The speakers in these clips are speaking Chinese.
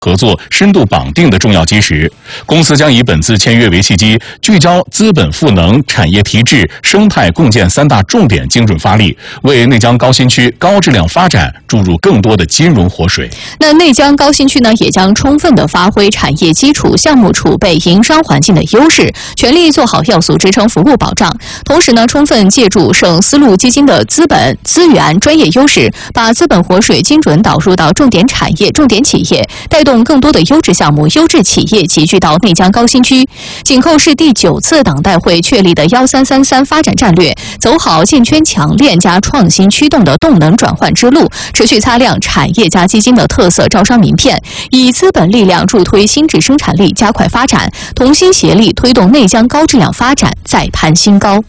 合作深度绑定的重要基石。公司将以本次签约为契机，聚焦资本赋能、产业提质、生态共建3大重点，精准发力，为内江高新区高质量发展注入更多的金融活水。 那内江高新区呢，也将充分的发挥产业基础、项目储备、营商环境的优势，全力做好要素支撑服务保障。同时呢，充分借助省丝路基金的资本、资源、专业优势，把资本活水精准导入到重点产业、重点企业，带动更多的优质项目、优质企业集聚到内江高新区。紧扣是第9次党代会确立的1333发展战略，走好建圈强链加创新驱动的动能转换之路，持续擦亮产业加基金的特色招商名片，以资本力量助推新质生产力加快发展，同心协力推动内江高质量发展再攀新高。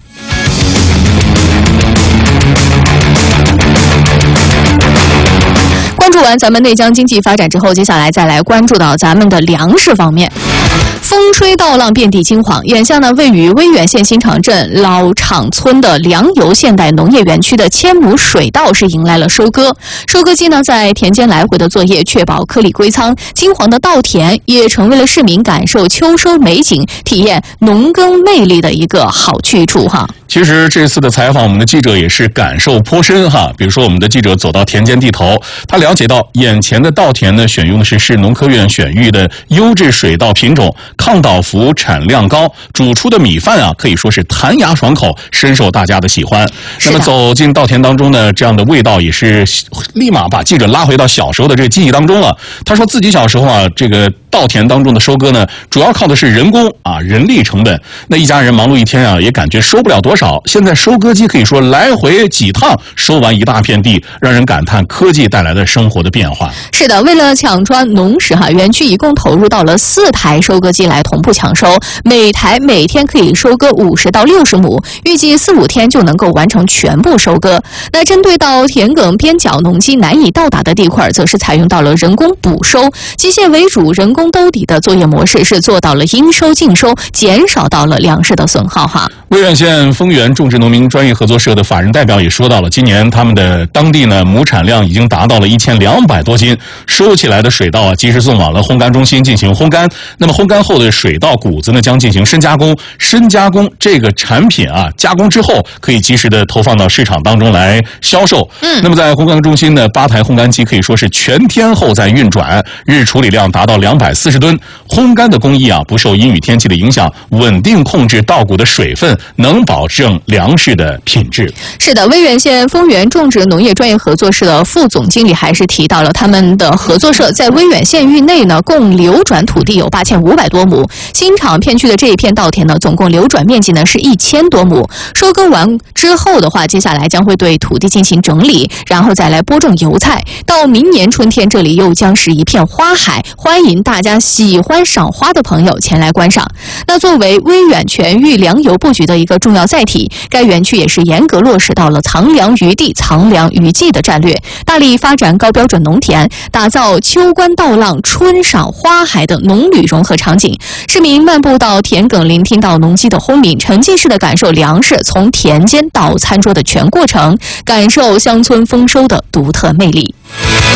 关注完咱们内江经济发展之后，接下来再来关注到咱们的粮食方面。风吹稻浪遍地金黄，眼下呢，位于威远县新场镇老场村的粮油现代农业园区的1000亩水稻是迎来了收割。收割机呢在田间来回的作业，确保颗粒归仓。金黄的稻田也成为了市民感受秋收美景、体验农耕魅力的一个好去处哈。 其实这次的采访，我们的记者也是感受颇深哈。比如说，我们的记者走到田间地头，他了解到眼前的稻田呢，选用的是市农科院选育的优质水稻品种，抗倒伏，产量高，煮出的米饭啊，可以说是弹牙爽口，深受大家的喜欢。那么走进稻田当中呢，这样的味道也是立马把记者拉回到小时候的这个记忆当中了。他说自己小时候啊，这个稻田当中的收割呢，主要靠的是人工啊，人力成本。那一家人忙碌一天啊，也感觉收不了多少。现在收割机可以说来回几趟收完一大片地，让人感叹科技带来的生活的变化。 是的，为了抢抓农时哈，园区一共投入到了4台收割机来同步抢收，每台每天可以收割50到60亩，预计4、5天就能够完成全部收割。那针对到田埂边角农机难以到达的地块，则是采用到了人工补收，机械为主，人工兜底的作业模式，是做到了应收尽收，减少到了粮食的损耗哈。 威远县丰源种植农民专业合作社的法人代表也说到了，今年他们的当地呢亩产量已经达到了1200多斤，收起来的水稻啊，及时送往了烘干中心进行烘干。那么烘干后的水稻谷子呢，将进行深加工。深加工这个产品啊，加工之后可以及时的投放到市场当中来销售。那么在烘干中心呢，8台烘干机可以说是全天候在运转，日处理量达到240吨。烘干的工艺啊，不受阴雨天气的影响，稳定控制稻谷的水分，能保证粮食的品质。 是的，威远县丰源种植农业专业合作社的副总经理还是提到了，他们的合作社在威远县域内呢，共流转土地有8500多亩。新场片区的这一片稻田呢，总共流转面积呢是1000多亩。收割完之后的话，接下来将会对土地进行整理，然后再来播种油菜。到明年春天，这里又将是一片花海，欢迎大家喜欢赏花的朋友前来观赏。那作为威远全域粮油布局的一个重要载体，该园区也是严格落实到了藏粮于地、藏粮于技的战略，大力发展高标准农田，打造秋观稻浪、春赏花海的农旅融合场景。市民漫步到田埂，聆听到农机的轰鸣，沉浸式的感受粮食从田间到餐桌的全过程，感受乡村丰收的独特魅力。